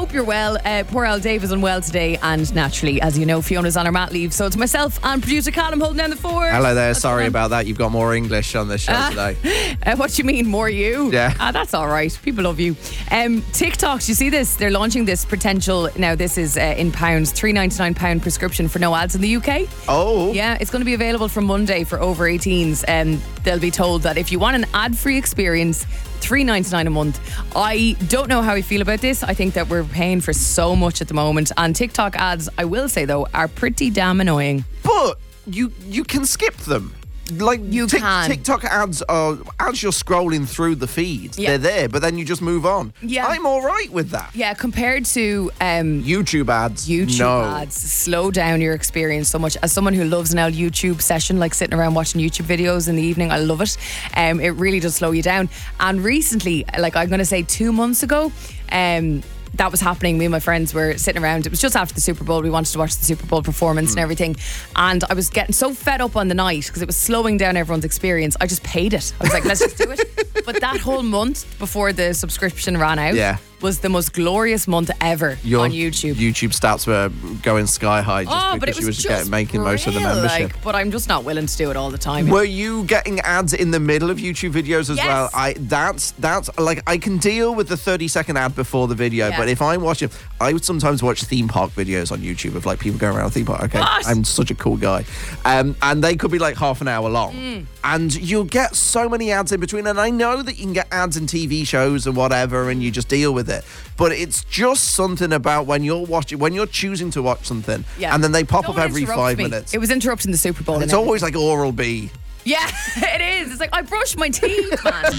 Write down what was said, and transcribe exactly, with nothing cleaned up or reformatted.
hope you're well. Uh, poor old Dave is unwell today, and naturally, as you know, Fiona's on her mat leave. So it's myself and producer Callum holding down the fort. Hello there. That's Sorry fun. about that. You've got more English on this show Uh, today. Uh, what do you mean, more you? Yeah. Ah, that's all right. People love you. Um, TikTok, do you see this? They're launching this potential, now this is uh, in pounds, three ninety-nine pound prescription for no ads in the U K. Oh. Yeah, it's going to be available from Monday for over eighteens. Um, they'll be told that if you want an ad-free experience, three ninety-nine a month. I don't know how I feel about this. I think that we're paying for so much at the moment. And TikTok ads, I will say though, are pretty damn annoying. But you you can skip them. Like You Tik- can. TikTok ads are, as you're scrolling through the feed, Yeah. they're there, but then you just move on. Yeah. I'm all right with that. Yeah, compared to um, YouTube ads, YouTube no. ads, slow down your experience so much. As someone who loves an old YouTube session, like sitting around watching YouTube videos in the evening, I love it. Um, it really does slow you down. And recently, like I'm going to say two months ago, um, that was happening. Me and my friends were sitting around. It was just after the Super Bowl. We wanted to watch the Super Bowl performance Mm. and everything. And I was getting so fed up on the night because it was slowing down everyone's experience. I just paid it. I was like, let's just do it. But that whole month before the subscription ran out Yeah. was the most glorious month ever Your on YouTube. YouTube stats were going sky high just Oh, because but it was you were just getting, making most of the real, membership. Like, but I'm just not willing to do it all the time. Were you getting ads in the middle of YouTube videos as Yes. well? I that's that's like I can deal with the thirty second ad before the video, Yeah. but if I'm watching, I would sometimes watch theme park videos on YouTube of like people going around a theme park. Okay, What? I'm such a cool guy, um, and they could be like half an hour long, Mm. and you'll get so many ads in between. And I know that you can get ads in T V shows and whatever, and you just deal with it. But it's just something about when you're watching, when you're choosing to watch something, Yeah. and then they pop Don't up every interrupt five me. minutes. It was interrupting the Super Bowl. It's and always like Oral B. everything. Yeah, it is. It's like, I brush my teeth, man.